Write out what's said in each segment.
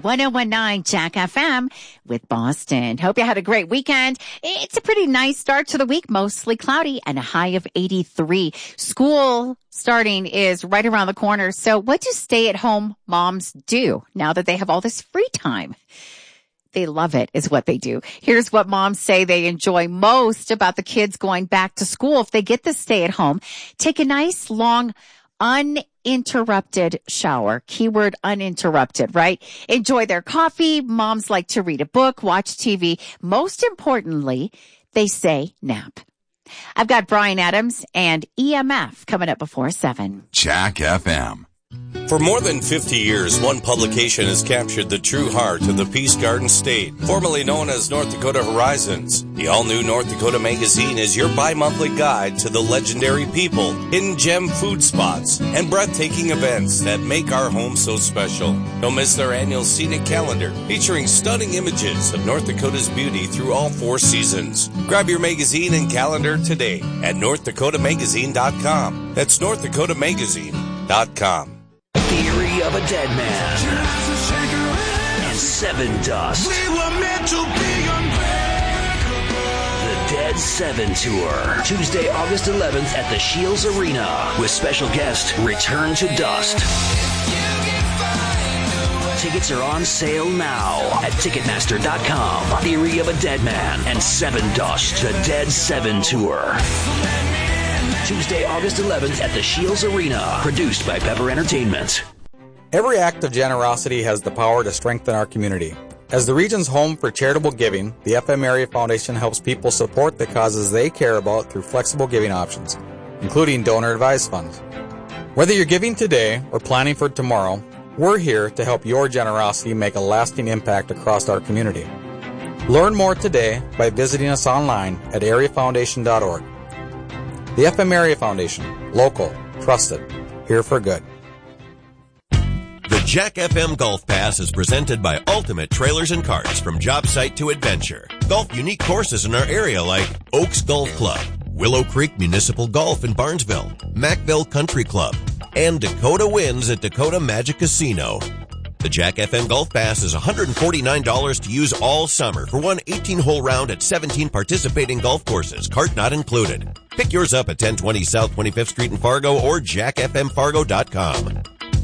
1019 Jack FM with Boston. Hope you had a great weekend. It's a pretty nice start to the week, mostly cloudy and a high of 83. School starting is right around the corner. So what do stay-at-home moms do now that they have all this free time? They love it is what they do. Here's what moms say they enjoy most about the kids going back to school. If they get to stay at home, take a nice long uninterrupted shower. Keyword uninterrupted, right? Enjoy their coffee. Moms like to read a book, watch TV. Most importantly, they say nap. I've got Brian Adams and EMF coming up before 7. Jack FM. For more than 50 years, one publication has captured the true heart of the Peace Garden State, formerly known as North Dakota Horizons. The all-new North Dakota Magazine is your bi-monthly guide to the legendary people, hidden gem food spots, and breathtaking events that make our home so special. Don't miss their annual scenic calendar, featuring stunning images of North Dakota's beauty through all 4 seasons. Grab your magazine and calendar today at NorthDakotaMagazine.com. That's NorthDakotaMagazine.com. Theory of a Dead Man and Seven Dust. We were meant to be unbreakable. The Dead 7 Tour, Tuesday, August 11th at the Shields Arena with special guest Return to Dust. Tickets are on sale now at Ticketmaster.com. Theory of a Dead Man and Seven Dust, the Dead 7 Tour. Tuesday, August 11th at the Shields Arena. Produced by Pepper Entertainment. Every act of generosity has the power to strengthen our community. As the region's home for charitable giving, the FM Area Foundation helps people support the causes they care about through flexible giving options, including donor-advised funds. Whether you're giving today or planning for tomorrow, we're here to help your generosity make a lasting impact across our community. Learn more today by visiting us online at areafoundation.org. The FM Area Foundation. Local. Trusted. Here for good. The Jack FM Golf Pass is presented by Ultimate Trailers and Carts. From job site to adventure. Golf unique courses in our area like Oaks Golf Club, Willow Creek Municipal Golf in Barnesville, Mackville Country Club, and Dakota Winds at Dakota Magic Casino. The Jack FM Golf Pass is $149 to use all summer for one 18-hole round at 17 participating golf courses, cart not included. Pick yours up at 1020 South 25th Street in Fargo or jackfmfargo.com.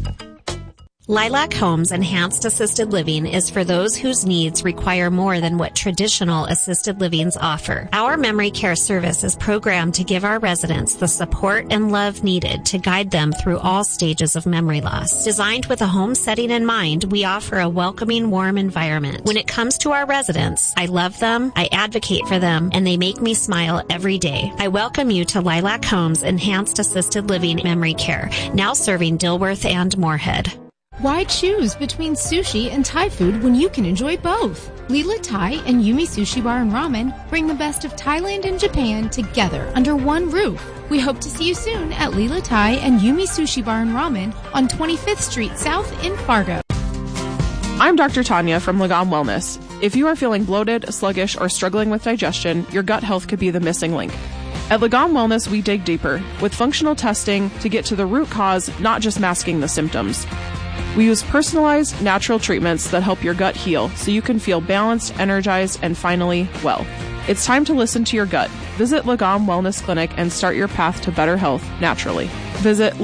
Lilac Homes Enhanced Assisted Living is for those whose needs require more than what traditional assisted livings offer. Our memory care service is programmed to give our residents the support and love needed to guide them through all stages of memory loss. Designed with a home setting in mind, we offer a welcoming, warm environment. When it comes to our residents, I love them, I advocate for them, and they make me smile every day. I welcome you to Lilac Homes Enhanced Assisted Living Memory Care, now serving Dilworth and Moorhead. Why choose between sushi and Thai food when you can enjoy both? Lila Thai and Yumi Sushi Bar and Ramen bring the best of Thailand and Japan together under one roof. We hope to see you soon at Lila Thai and Yumi Sushi Bar and Ramen on 25th Street South in Fargo. I'm Dr. Tanya from Lagom Wellness. If you are feeling bloated, sluggish, or struggling with digestion, your gut health could be the missing link. At Lagom Wellness, we dig deeper with functional testing to get to the root cause, not just masking the symptoms. We use personalized, natural treatments that help your gut heal so you can feel balanced, energized, and finally, well. It's time to listen to your gut. Visit Lagom Wellness Clinic and start your path to better health naturally. Visit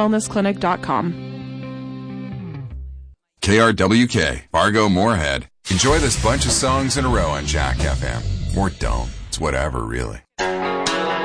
LagomWellnessClinic.com. KRWK, Fargo Moorhead. Enjoy this bunch of songs in a row on Jack FM. Or don't. It's whatever, really.